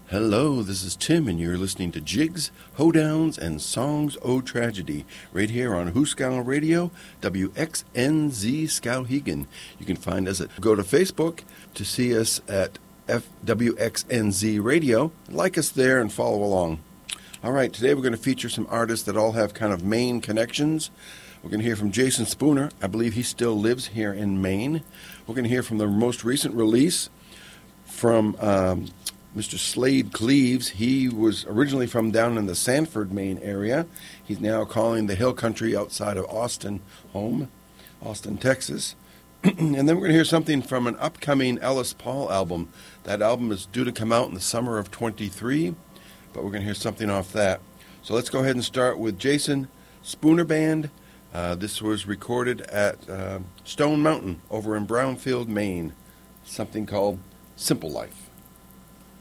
Hello, this is Tim, and you're listening to Jigs, Hoedowns, and Songs O Tragedy, right here on Hooskow Radio, WXNZ Skowhegan. You can find us go to Facebook to see us at WXNZ Radio. Like us there and follow along. All right, today we're going to feature some artists that all have kind of Maine connections. We're going to hear from Jason Spooner. I believe he still lives here in Maine. We're going to hear from the most recent release from Mr. Slade Cleaves. He was originally from down in the Sanford, Maine area. He's now calling the hill country outside of Austin home, Austin, Texas. And then we're going to hear something from an upcoming Ellis Paul album. That album is due to come out in the summer of 23, but we're going to hear something off that. So let's go ahead and start with Jason Spooner Band. This was recorded at Stone Mountain over in Brownfield, Maine. Something called Simple Life.